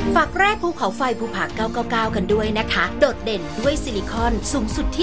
ฝากแร่ภูเขาไฟภูผา999กันด้วยนะคะโดดเด่นด้วยซิลิคอนสูงสุดที่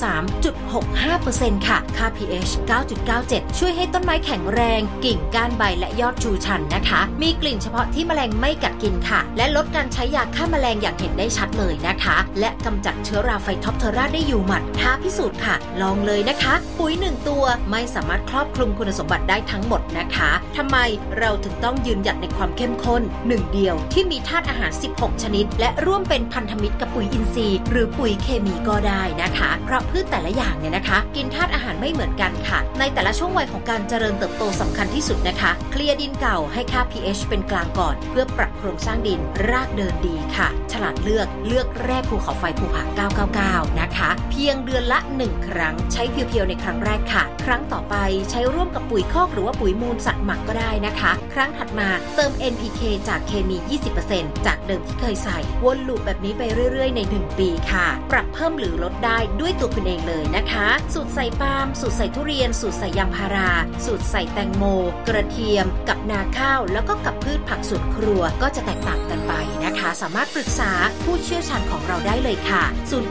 73.65% ค่ะค่า pH 9.97 ช่วยให้ต้นไม้แข็งแรงกิ่งก้านใบและยอดชูชันนะคะมีกลิ่นเฉพาะที่แมลงไม่กัดกินค่ะและลดการใช้ยาฆ่าแมลงอย่างเห็นได้ชัดเลยนะคะและกำจัดเชื้อราไฟท็อปเทอราได้อยู่หมัดท้าพิสูจน์ค่ะลองเลยนะคะปุ๋ย1ตัวไม่สามารถครอบคลุมคุณสมบัติได้ทั้งหมดนะคะทำไมเราถึงต้องยืนหยัดในความเข้มข้นหนึ่งเดียวที่มีธาตุอาหาร16ชนิดและร่วมเป็นพันธมิตรกับปุ๋ยอินทรีย์หรือปุ๋ยเคมีก็ได้นะคะเพราะพืชแต่ละอย่างเนี่ยนะคะกินธาตุอาหารไม่เหมือนกันค่ะในแต่ละช่วงวัยของการเจริญเติบโตสำคัญที่สุดนะคะเคลียร์ดินเก่าให้ค่า pH เป็นกลางก่อนเพื่อปรับโครงสร้างดินรากเดินดีค่ะฉลาดเลือกแร่ภูเขาไฟภูผา999นะคะเพียงเดือนละ1ครั้งใช้เพียวๆในครั้งแรกค่ะครั้งต่อไปใช้ร่วมกับปุ๋ยคอกหรือว่าปุ๋ยมูลสัตว์หมักก็ได้นะคะครั้งถัดมาเติม NPK จากเคมี 20% จากเดิมที่เคยใส่วนลูปแบบนี้ไปเรื่อยๆใน1ปีค่ะปรับเพิ่มหรือลดได้ด้วยตัวคุณเองเลยนะคะสูตรใส่ปาล์มสูตรใส่ทุเรียนสูตรใส่ยางพาราสูตรใส่แตงโมกระเทียมกับนาข้าวแล้วก็กับพืชผักสวนครัวก็จะแตกต่างกันไปนะคะสามารถปรึกษาผู้เชี่ยวชาญของเราได้เลยค่ะ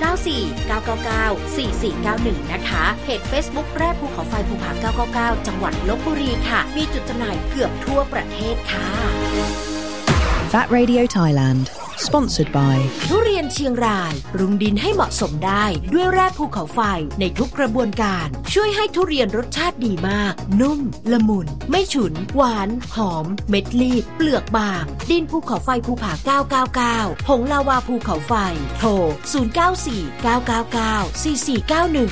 0949994491นะคะเพจ Facebook แร่ภูเขาไฟภูผา999จังหวัดลพบุรีค่ะมีจุดจำหน่ายเกือบทั่วประเทศค่ะ Vat Radio Thailand Sponsored by ทุเรียนเชียงรายปรุงดินให้เหมาะสมได้ด้วยแร่ภูเขาไฟในทุกกระบวนการช่วยให้ทุเรียนรสชาติดีมากนุ่มละมุนไม่ฉุนหวานหอมเม็ดรีบเปลือกบางดินภูเขาไฟภูผา999ผงลาวาภูเขาไฟโทร0949994491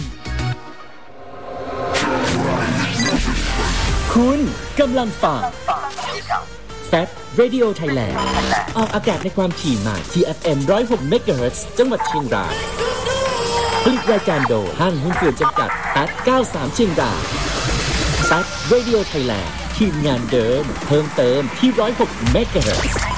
คุณกำลังฟังFat Radio Thailand ออกอากาศในความถี่ใหม่ที่ FM 106 MHz จังหวัดเชียงรายผลิตรายการโดยห้างหุ้นส่วนจำกัด Fat 93 เชียงราย Fat Radio Thailand ทีมงานเดิมเพิ่มเติมที่ 106 MHz